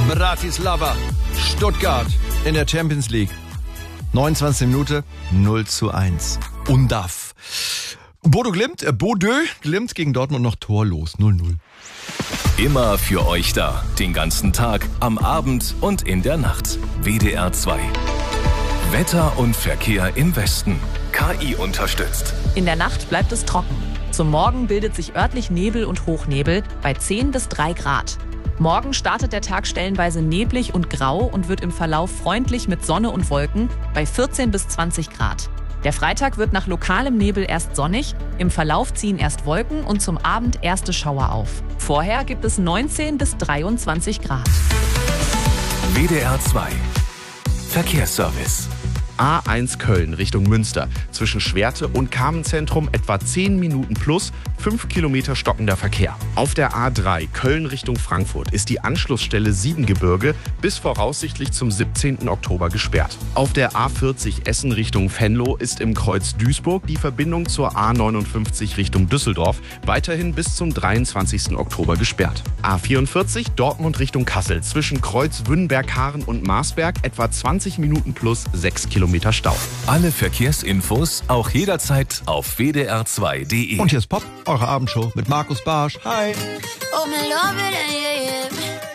Bratislava, Stuttgart in der Champions League. 29. Minute, 0:1. Undav. Bodø Glimt gegen Dortmund noch torlos, 0:0. Immer für euch da, den ganzen Tag, am Abend und in der Nacht. WDR 2. Wetter und Verkehr im Westen. KI unterstützt. In der Nacht bleibt es trocken. Zum Morgen bildet sich örtlich Nebel und Hochnebel bei 10 bis 3 Grad. Morgen startet der Tag stellenweise neblig und grau und wird im Verlauf freundlich mit Sonne und Wolken bei 14 bis 20 Grad. Der Freitag wird nach lokalem Nebel erst sonnig, im Verlauf ziehen erst Wolken und zum Abend erste Schauer auf. Vorher gibt es 19 bis 23 Grad. WDR 2. Verkehrsservice. A1 Köln Richtung Münster. Zwischen Schwerte und Kamenszentrum etwa 10 Minuten plus 5 Kilometer stockender Verkehr. Auf der A3 Köln Richtung Frankfurt ist die Anschlussstelle Siebengebirge bis voraussichtlich zum 17. Oktober gesperrt. Auf der A40 Essen Richtung Venlo ist im Kreuz Duisburg die Verbindung zur A59 Richtung Düsseldorf weiterhin bis zum 23. Oktober gesperrt. A44 Dortmund Richtung Kassel zwischen Kreuz Wünnberg-Haren und Marsberg etwa 20 Minuten plus 6 Kilometer Stau. Alle Verkehrsinfos auch jederzeit auf wdr2.de. Und hier ist Pop, eure Abendshow mit Markus Barsch. Hi. Oh, me love it, yeah, yeah.